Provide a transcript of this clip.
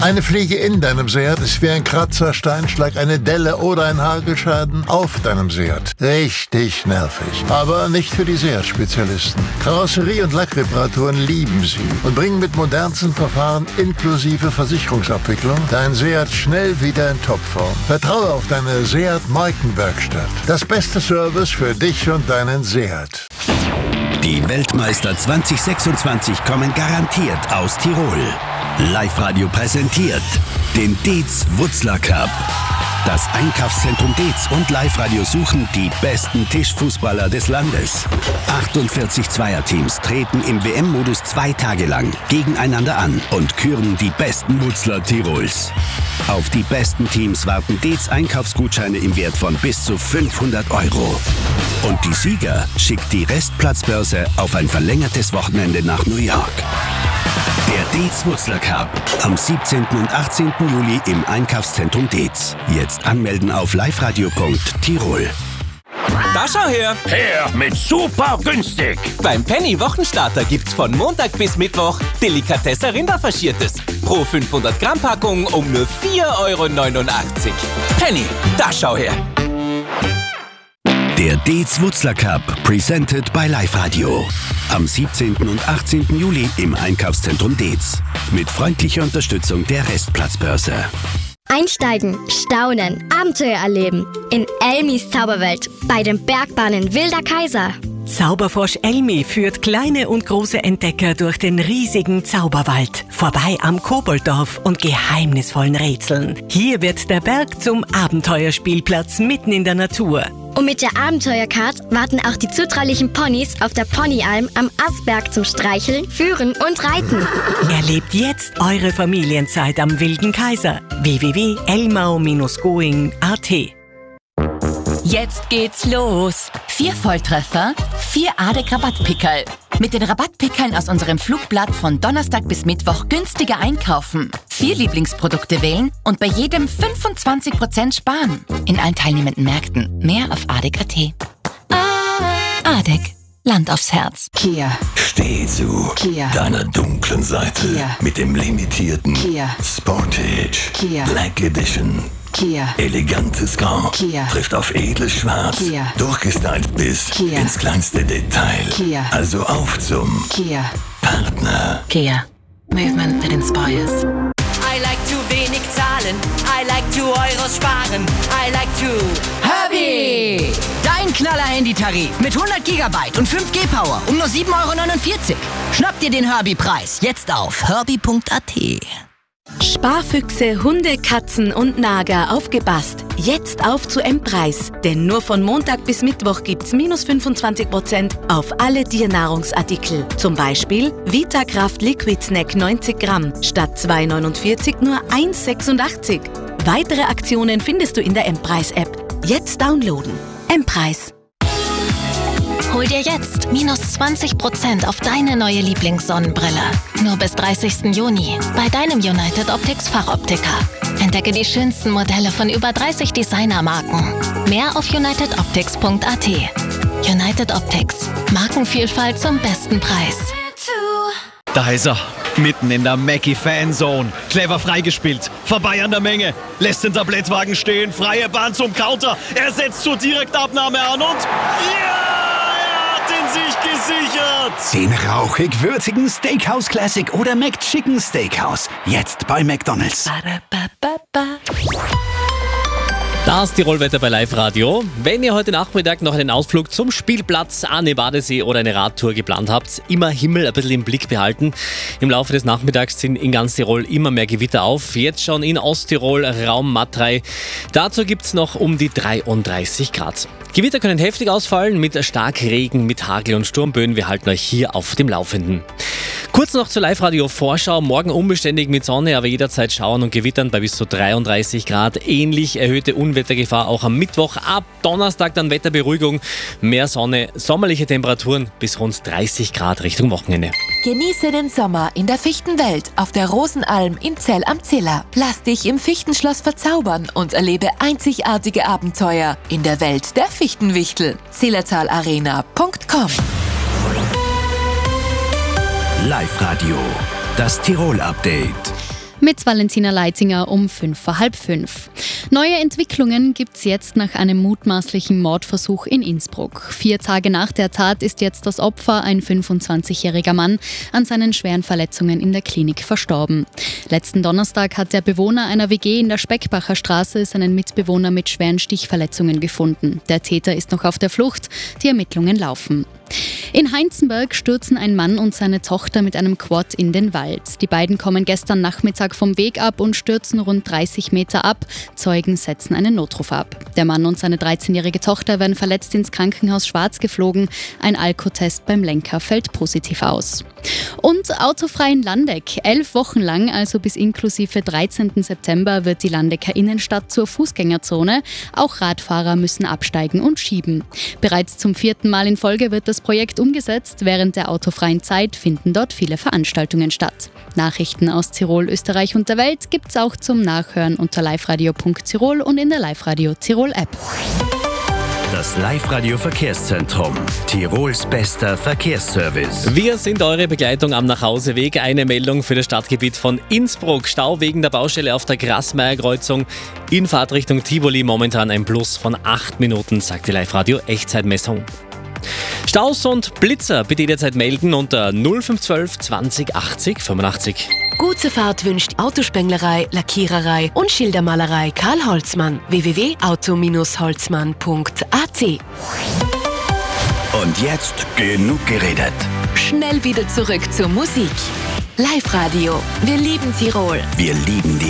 Eine Fliege in deinem Seat ist wie ein Kratzer, Steinschlag, eine Delle oder ein Hagelschaden auf deinem Seat. Richtig nervig. Aber nicht für die Seat-Spezialisten. Karosserie- und Lackreparaturen lieben sie und bringen mit modernsten Verfahren inklusive Versicherungsabwicklung dein Seat schnell wieder in Topform. Vertraue auf deine Seat-Markenwerkstatt. Das beste Service für dich und deinen Seat. Die Weltmeister 2026 kommen garantiert aus Tirol. Live-Radio präsentiert den Dietz Wutzler Cup. Das Einkaufszentrum Dietz und Live-Radio suchen die besten Tischfußballer des Landes. 48 Zweierteams treten im WM-Modus 2 Tage lang gegeneinander an und küren die besten Wutzler Tirols. Auf die besten Teams warten Dietz Einkaufsgutscheine im Wert von bis zu 500 €. Und die Sieger schickt die Restplatzbörse auf ein verlängertes Wochenende nach New York. Der Dietz Wutzler Cup am 17. und 18. Juli im Einkaufszentrum Dietz. Jetzt anmelden auf liveradio.tirol. Da schau her! Her mit super günstig! Beim Penny Wochenstarter gibt's von Montag bis Mittwoch Delikatesse Rinderfaschiertes. Pro 500 Gramm Packung um nur 4,89 €. Penny, da schau her! Der Dietz Wutzler Cup, presented by Live-Radio. Am 17. und 18. Juli im Einkaufszentrum Dietz. Mit freundlicher Unterstützung der Restplatzbörse. Einsteigen, staunen, Abenteuer erleben. In Elmis Zauberwelt bei den Bergbahnen Wilder Kaiser. Zauberfrosch Elmi führt kleine und große Entdecker durch den riesigen Zauberwald, vorbei am Kobolddorf und geheimnisvollen Rätseln. Hier wird der Berg zum Abenteuerspielplatz mitten in der Natur. Und mit der Abenteuercard warten auch die zutraulichen Ponys auf der Ponyalm am Asberg zum Streicheln, Führen und Reiten. Erlebt jetzt eure Familienzeit am Wilden Kaiser. www.elmau-going.at. Jetzt geht's los. 4 Volltreffer, 4 ADEC-Rabattpickerl. Mit den Rabattpickeln aus unserem Flugblatt von Donnerstag bis Mittwoch günstiger einkaufen. 4 Lieblingsprodukte wählen und bei jedem 25% sparen. In allen teilnehmenden Märkten. Mehr auf ADEC.at. ADEC. Land aufs Herz. Kia. Steh zu Kia. deiner dunklen Seite Kia. mit dem limitierten Kia. Sportage Kia. Black Edition. Kia. Elegantes Grau Kia. trifft auf edles Schwarz, Kia. durchgestylt bis Kia. ins kleinste Detail. Kia. Also auf zum Kia. Partner. Kia. Movement that inspires. I like to wenig zahlen. I like to Euros sparen. I like to Herbie! Dein Knaller-Handy-Tarif mit 100 GB und 5G Power um nur 7,49 €. Schnapp dir den Herbie-Preis jetzt auf herbie.at. Sparfüchse, Hunde, Katzen und Nager aufgepasst. Jetzt auf zu M-Preis. Denn nur von Montag bis Mittwoch gibt's minus 25% auf alle Tiernahrungsartikel. Zum Beispiel Vitakraft Liquid Snack 90 Gramm statt 2,49 nur 1,86. Weitere Aktionen findest du in der M-Preis-App. Jetzt downloaden. M-Preis. Hol dir jetzt minus 20% auf deine neue Lieblingssonnenbrille. Nur bis 30. Juni bei deinem United Optics Fachoptiker. Entdecke die schönsten Modelle von über 30 Designermarken. Mehr auf unitedoptics.at. United Optics. Markenvielfalt zum besten Preis. Da ist er, mitten in der Mackie-Fanzone. Clever freigespielt, vorbei an der Menge. Lässt den Tablettwagen stehen, freie Bahn zum Counter. Er setzt zur Direktabnahme an und... Ja! Sich gesichert! Den rauchig-würzigen Steakhouse Classic oder McChicken Steakhouse. Jetzt bei McDonald's. Das Tirolwetter bei Live-Radio. Wenn ihr heute Nachmittag noch einen Ausflug zum Spielplatz an den Badesee oder eine Radtour geplant habt, immer Himmel ein bisschen im Blick behalten. Im Laufe des Nachmittags sind in ganz Tirol immer mehr Gewitter auf. Jetzt schon in Osttirol Raum Matrei. Dazu gibt es noch um die 33 Grad. Gewitter können heftig ausfallen mit Starkregen, mit Hagel und Sturmböen. Wir halten euch hier auf dem Laufenden. Kurz noch zur Live-Radio-Vorschau. Morgen unbeständig mit Sonne, aber jederzeit Schauern und Gewittern bei bis zu 33 Grad. Ähnlich erhöhte Unwettergefahr auch am Mittwoch. Ab Donnerstag dann Wetterberuhigung, mehr Sonne, sommerliche Temperaturen bis rund 30 Grad Richtung Wochenende. Genieße den Sommer in der Fichtenwelt auf der Rosenalm in Zell am Ziller. Lass dich im Fichtenschloss verzaubern und erlebe einzigartige Abenteuer in der Welt der Fichtenwichtel. zillertalarena.com. Live-Radio, das Tirol-Update. Mit Valentina Leitinger um 5:45. Neue Entwicklungen gibt's jetzt nach einem mutmaßlichen Mordversuch in Innsbruck. 4 Tage nach der Tat ist jetzt das Opfer, ein 25-jähriger Mann, an seinen schweren Verletzungen in der Klinik verstorben. Letzten Donnerstag hat der Bewohner einer WG in der Speckbacher Straße seinen Mitbewohner mit schweren Stichverletzungen gefunden. Der Täter ist noch auf der Flucht. Die Ermittlungen laufen. In Heinzenberg stürzen ein Mann und seine Tochter mit einem Quad in den Wald. Die beiden kommen gestern Nachmittag vom Weg ab und stürzen rund 30 Meter ab. Zeugen setzen einen Notruf ab. Der Mann und seine 13-jährige Tochter werden verletzt ins Krankenhaus Schwarz geflogen. Ein Alkotest beim Lenker fällt positiv aus. Und autofrei in Landeck. 11 Wochen lang, also bis inklusive 13. September, wird die Landecker Innenstadt zur Fußgängerzone. Auch Radfahrer müssen absteigen und schieben. Bereits zum 4. Mal in Folge wird das Projekt umgesetzt. Während der autofreien Zeit finden dort viele Veranstaltungen statt. Nachrichten aus Tirol, Österreich und der Welt gibt's auch zum Nachhören unter liveradio.tirol und in der Live-Radio Tirol App. Das Live-Radio Verkehrszentrum. Tirols bester Verkehrsservice. Wir sind eure Begleitung am Nachhauseweg. Eine Meldung für das Stadtgebiet von Innsbruck. Stau wegen der Baustelle auf der Grasmeier-Kreuzung. In Fahrtrichtung Tivoli momentan ein Plus von 8 Minuten, sagt die Live-Radio Echtzeitmessung. Staus und Blitzer bitte jederzeit melden unter 0512 20 80 85. Gute Fahrt wünscht Autospenglerei, Lackiererei und Schildermalerei Karl Holzmann. www.auto-holzmann.at. Und jetzt genug geredet. Schnell wieder zurück zur Musik. Live-Radio. Wir lieben Tirol. Wir lieben die